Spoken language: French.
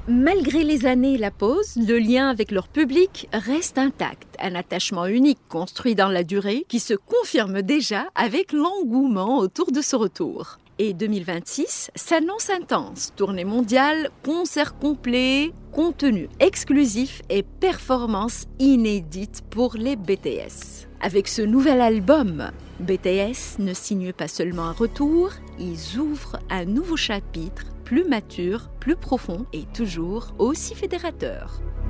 Malgré les années et la pause, le lien avec leur public reste intact. Un attachement unique construit dans la durée qui se confirme déjà avec l'engouement autour de ce retour. Et 2026 s'annonce intense. Tournée mondiale, concerts complets, contenu exclusif et performances inédites pour les BTS. Avec ce nouvel album, BTS ne signe pas seulement un retour, ils ouvrent un nouveau chapitre plus mature, plus profond et toujours aussi fédérateur.